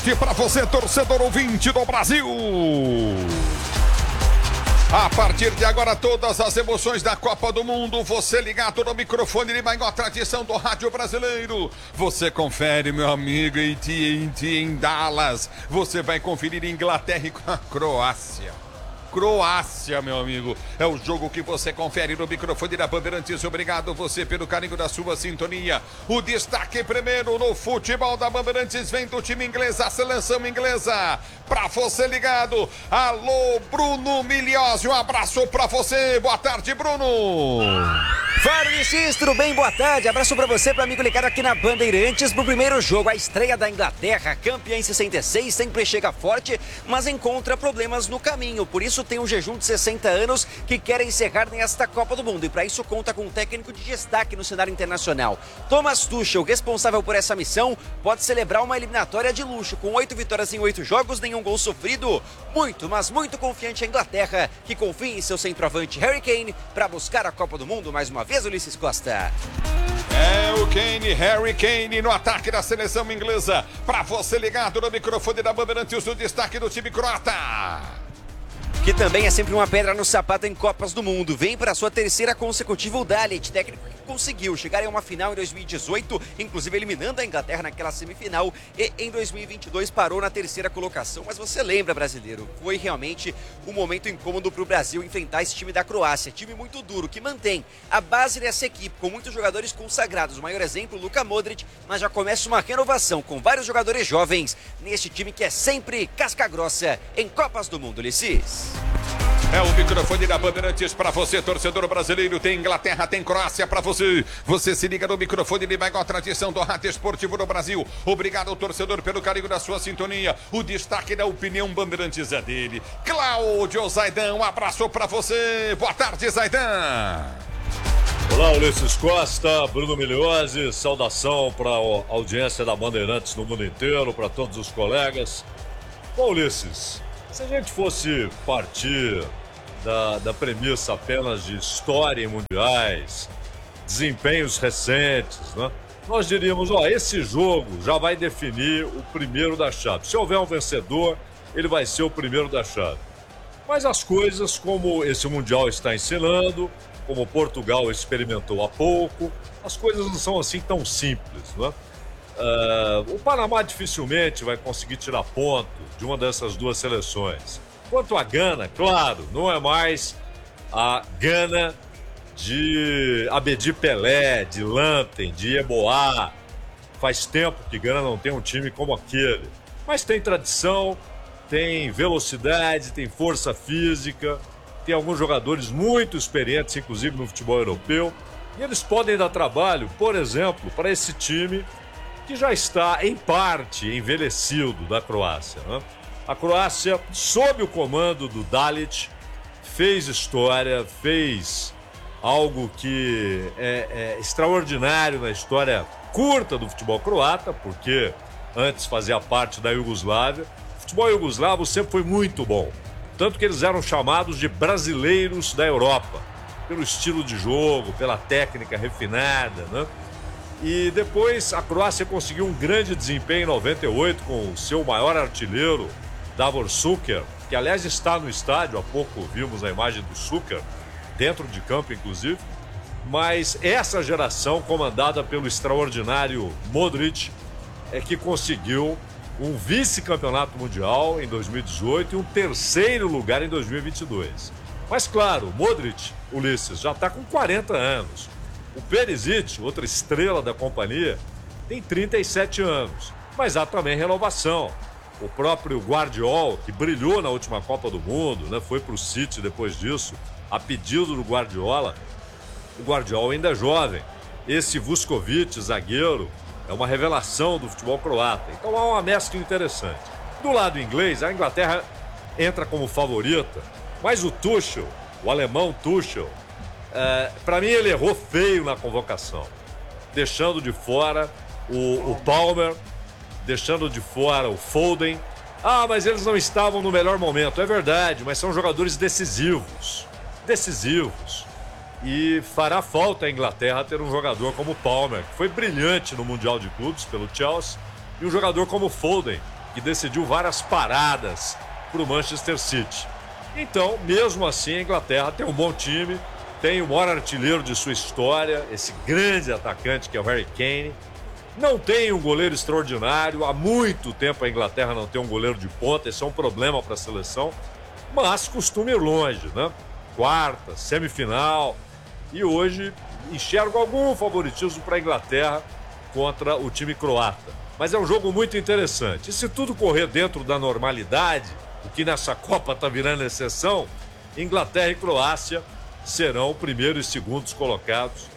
forte para você, torcedor ouvinte do Brasil. A partir de agora, todas as emoções da Copa do Mundo, você ligado no microfone de maior tradição do rádio brasileiro. Você confere, meu amigo, em Dallas. Você vai conferir Inglaterra com a Croácia. Croácia, meu amigo, é o jogo que você confere no microfone da Bandeirantes. Obrigado você pelo carinho da sua sintonia. O destaque primeiro no futebol da Bandeirantes vem do time inglês, a seleção inglesa. Pra você ligado, alô Bruno Miliose, um abraço pra você, boa tarde Bruno. Fala, Ulisses, tudo bem? Boa tarde, abraço pra você, pro amigo ligado aqui na Bandeirantes. Pro primeiro jogo, a estreia da Inglaterra, campeã em 66, sempre chega forte, mas encontra problemas no caminho. Por isso tem um jejum de 60 anos que quer encerrar nesta Copa do Mundo. E para isso conta com um técnico de destaque no cenário internacional. Thomas Tuchel, responsável por essa missão, pode celebrar uma eliminatória de luxo, com 8 vitórias em 8 jogos, nenhum gol sofrido. Muito, mas muito confiante a Inglaterra, que confia em seu centroavante Harry Kane para buscar a Copa do Mundo mais uma vez, Ulisses Costa. É o Kane, Harry Kane no ataque da seleção inglesa. Para você ligado no microfone da Bandeirantes, o destaque do time croata. Que também é sempre uma pedra no sapato em Copas do Mundo. Vem para sua terceira consecutiva o Dalit, técnico que conseguiu chegar em uma final em 2018, inclusive eliminando a Inglaterra naquela semifinal, e em 2022 parou na terceira colocação. Mas você lembra, brasileiro, foi realmente um momento incômodo para o Brasil enfrentar esse time da Croácia. Time muito duro, que mantém a base dessa equipe, com muitos jogadores consagrados. O maior exemplo, Luka Modric, mas já começa uma renovação com vários jogadores jovens neste time que é sempre casca grossa em Copas do Mundo, Ulisses. É o microfone da Bandeirantes para você, torcedor brasileiro. Tem Inglaterra, tem Croácia para você. Você se liga no microfone de maior tradição do rádio esportivo do Brasil. Obrigado, torcedor, pelo carinho da sua sintonia. O destaque da opinião Bandeirantes é dele. Cláudio Zaidan, um abraço para você. Boa tarde, Zaidan. Olá, Ulisses Costa, Bruno Miliose. Saudação para a audiência da Bandeirantes no mundo inteiro, para todos os colegas. Bom, Ulisses, se a gente fosse partir da premissa apenas de história em mundiais, desempenhos recentes, né? Nós diríamos, esse jogo já vai definir o primeiro da chave. Se houver um vencedor, ele vai ser o primeiro da chave. Mas as coisas, como esse mundial está ensinando, como Portugal experimentou há pouco, as coisas não são assim tão simples, né? O Panamá dificilmente vai conseguir tirar ponto de uma dessas duas seleções. Quanto à Gana, claro, não é mais a Gana de Abedi Pelé, de Lantem, de Yeboah. Faz tempo que Gana não tem um time como aquele. Mas tem tradição, tem velocidade, tem força física, tem alguns jogadores muito experientes, inclusive no futebol europeu. E eles podem dar trabalho, por exemplo, para esse time que já está, em parte, envelhecido da Croácia, né? A Croácia, sob o comando do Dalit, fez história, fez algo que é extraordinário na história curta do futebol croata, porque antes fazia parte da Iugoslávia. O futebol iugoslavo sempre foi muito bom, tanto que eles eram chamados de brasileiros da Europa, pelo estilo de jogo, pela técnica refinada, né? E depois a Croácia conseguiu um grande desempenho em 98 com o seu maior artilheiro, Davor Šuker, que aliás está no estádio, há pouco vimos a imagem do Šuker, dentro de campo inclusive. Mas essa geração, comandada pelo extraordinário Modric, é que conseguiu um vice-campeonato mundial em 2018 e um terceiro lugar em 2022. Mas claro, Modric, Ulisses, já está com 40 anos. O Perisic, outra estrela da companhia, tem 37 anos, mas há também renovação. O próprio Guardiola, que brilhou na última Copa do Mundo, né, foi para o City depois disso, a pedido do Guardiola. O Guardiola ainda é jovem. Esse Vuskovic, zagueiro, é uma revelação do futebol croata. Então há uma mescla interessante. Do lado inglês, a Inglaterra entra como favorita, mas o Tuchel, o alemão Tuchel, para mim ele errou feio na convocação, deixando de fora o Palmer, deixando de fora o Foden. Mas eles não estavam no melhor momento. É verdade, mas são jogadores decisivos. E fará falta a Inglaterra ter um jogador como o Palmer, que foi brilhante no Mundial de Clubes pelo Chelsea, e um jogador como o Foden, que decidiu várias paradas para o Manchester City. Então, mesmo assim, a Inglaterra tem um bom time, tem o maior artilheiro de sua história, esse grande atacante que é o Harry Kane. Não tem um goleiro extraordinário, há muito tempo a Inglaterra não tem um goleiro de ponta, esse é um problema para a seleção, mas costuma ir longe, né? Quarta, semifinal, e hoje enxergo algum favoritismo para a Inglaterra contra o time croata. Mas é um jogo muito interessante. E se tudo correr dentro da normalidade, o que nessa Copa está virando exceção, Inglaterra e Croácia serão primeiro e segundo colocados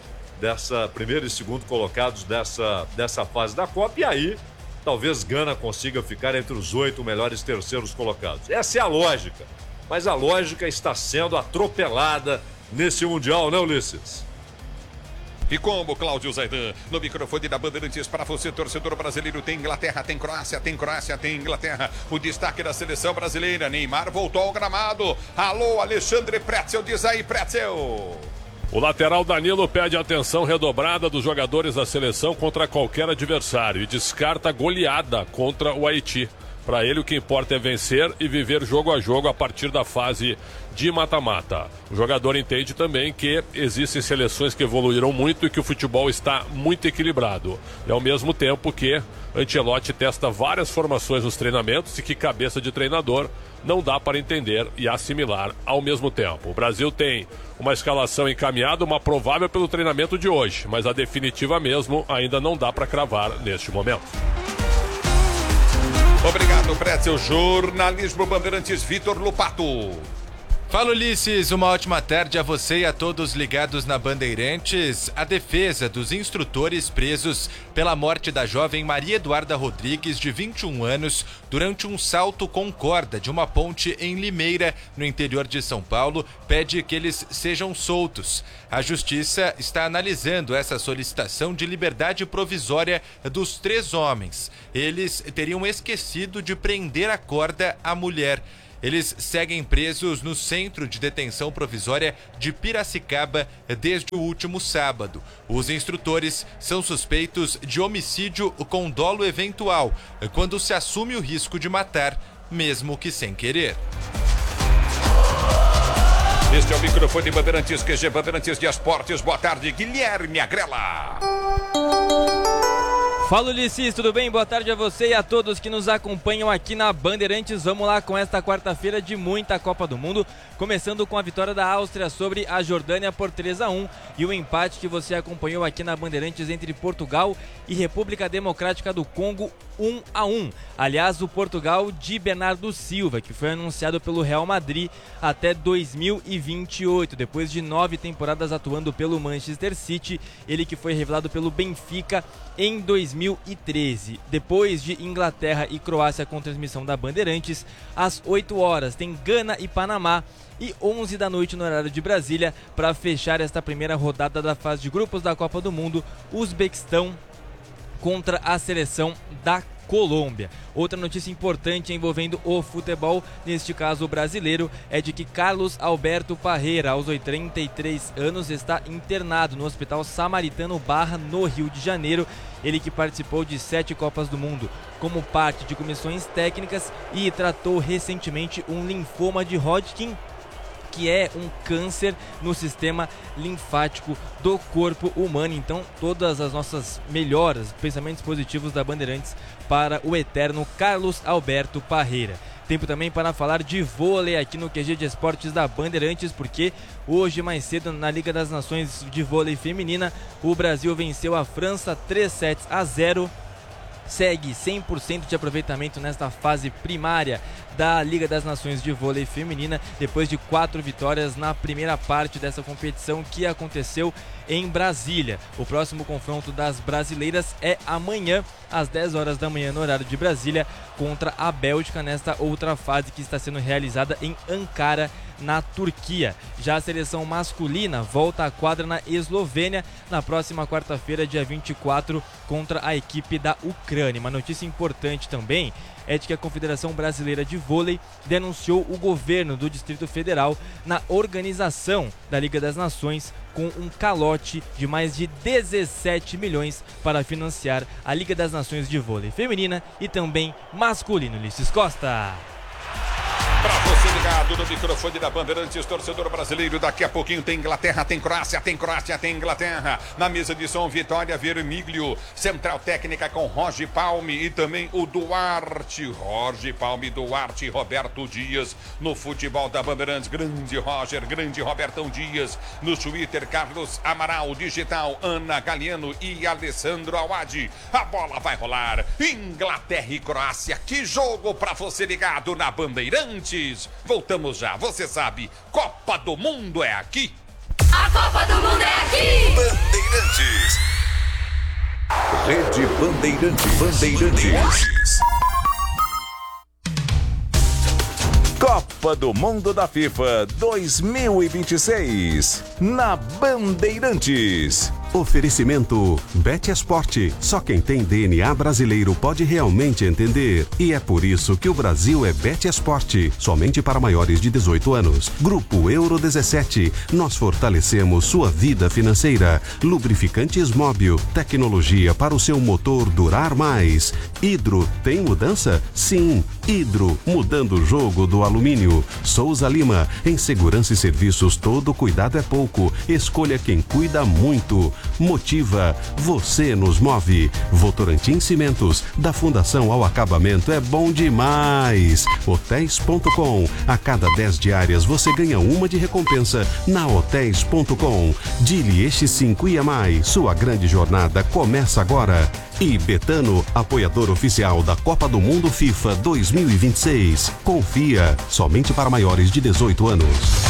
dessa fase da Copa, e aí talvez Gana consiga ficar entre os 8 melhores terceiros colocados. Essa é a lógica, mas a lógica está sendo atropelada nesse Mundial, né, Ulisses? E como, Cláudio Zaidan, no microfone da Bandeirantes para você, torcedor brasileiro, tem Inglaterra, tem Croácia, tem Inglaterra. O destaque da seleção brasileira, Neymar voltou ao gramado. Alô, Alexandre Pretzel, diz aí, Pretzel. O lateral Danilo pede atenção redobrada dos jogadores da seleção contra qualquer adversário e descarta goleada contra o Haiti. Para ele, o que importa é vencer e viver jogo a jogo a partir da fase de mata-mata. O jogador entende também que existem seleções que evoluíram muito e que o futebol está muito equilibrado. E ao mesmo tempo que Ancelotti testa várias formações nos treinamentos e que cabeça de treinador não dá para entender e assimilar ao mesmo tempo. O Brasil tem uma escalação encaminhada, uma provável pelo treinamento de hoje, mas a definitiva mesmo ainda não dá para cravar neste momento. Obrigado, Pretzel. Jornalismo Bandeirantes, Vitor Lupato. Fala, Ulisses, uma ótima tarde a você e a todos ligados na Bandeirantes. A defesa dos instrutores presos pela morte da jovem Maria Eduarda Rodrigues, de 21 anos, durante um salto com corda de uma ponte em Limeira, no interior de São Paulo, pede que eles sejam soltos. A Justiça está analisando essa solicitação de liberdade provisória dos 3 homens. Eles teriam esquecido de prender a corda à mulher. Eles seguem presos no Centro de Detenção Provisória de Piracicaba desde o último sábado. Os instrutores são suspeitos de homicídio com dolo eventual, quando se assume o risco de matar, mesmo que sem querer. Este é o microfone Bandeirantes, QG Bandeirantes de Esportes. Boa tarde, Guilherme Agrela. Fala, Ulisses, tudo bem? Boa tarde a você e a todos que nos acompanham aqui na Bandeirantes. Vamos lá com esta quarta-feira de muita Copa do Mundo, começando com a vitória da Áustria sobre a Jordânia por 3-1 e o empate que você acompanhou aqui na Bandeirantes entre Portugal e República Democrática do Congo, 1-1. Aliás, o Portugal de Bernardo Silva, que foi anunciado pelo Real Madrid até 2028, depois de 9 temporadas atuando pelo Manchester City, ele que foi revelado pelo Benfica em 2013. Depois de Inglaterra e Croácia com transmissão da Bandeirantes, às 8 horas tem Gana e Panamá, e 11 da noite no horário de Brasília, para fechar esta primeira rodada da fase de grupos da Copa do Mundo, Uzbequistão contra a seleção da Colômbia. Outra notícia importante envolvendo o futebol, neste caso brasileiro, é de que Carlos Alberto Parreira, aos 83 anos, está internado no Hospital Samaritano Barra, no Rio de Janeiro. Ele que participou de 7 Copas do Mundo como parte de comissões técnicas e tratou recentemente um linfoma de Hodgkin, que é um câncer no sistema linfático do corpo humano. Então, todas as nossas melhoras, pensamentos positivos da Bandeirantes para o eterno Carlos Alberto Parreira. Tempo também para falar de vôlei aqui no QG de Esportes da Bandeirantes, porque hoje mais cedo na Liga das Nações de Vôlei Feminina, o Brasil venceu a França 3-0. Segue 100% de aproveitamento nesta fase primária da Liga das Nações de Vôlei Feminina, depois de 4 vitórias na primeira parte dessa competição que aconteceu em Brasília. O próximo confronto das brasileiras é amanhã, às 10 horas da manhã, no horário de Brasília, contra a Bélgica, nesta outra fase que está sendo realizada em Ankara, na Turquia. Já a seleção masculina volta à quadra na Eslovênia na próxima quarta-feira, dia 24, contra a equipe da Ucrânia. Ucrânia. Uma notícia importante também é de que a Confederação Brasileira de Vôlei denunciou o governo do Distrito Federal na organização da Liga das Nações com um calote de mais de 17 milhões para financiar a Liga das Nações de Vôlei feminina e também masculino. Ulisses Costa. Pra você ligado no microfone da Bandeirantes, torcedor brasileiro, daqui a pouquinho tem Inglaterra, tem Croácia, tem Inglaterra. Na mesa de som, Vitória Vermiglio, Central Técnica com Roger Palme e também o Duarte. Roger Palme, Duarte, Roberto Dias no futebol da Bandeirantes. Grande Roger, grande Robertão Dias. No Twitter, Carlos Amaral, digital, Ana Galiano e Alessandro Awadi. A bola vai rolar. Inglaterra e Croácia. Que jogo pra você ligado na Bandeirantes. Voltamos já, você sabe, Copa do Mundo é aqui. A Copa do Mundo é aqui. Bandeirantes. Rede Bandeirantes. Copa do Mundo da FIFA 2026 na Bandeirantes. Oferecimento Bet Esporte. Só quem tem DNA brasileiro pode realmente entender. E é por isso que o Brasil é Bet Esporte. Somente para maiores de 18 anos. Grupo Euro 17. Nós fortalecemos sua vida financeira. Lubrificantes Móbil. Tecnologia para o seu motor durar mais. Hidro. Tem mudança? Sim. Hidro. Mudando o jogo do alumínio. Souza Lima. Em segurança e serviços, todo cuidado é pouco. Escolha quem cuida muito. Motiva, você nos move. Votorantim Cimentos, da fundação ao acabamento é bom demais. Hotéis.com, a cada 10 diárias você ganha uma de recompensa na Hotéis.com. Dili X5 IMAI, sua grande jornada começa agora. E Betano, apoiador oficial da Copa do Mundo FIFA 2026. Confia, somente para maiores de 18 anos.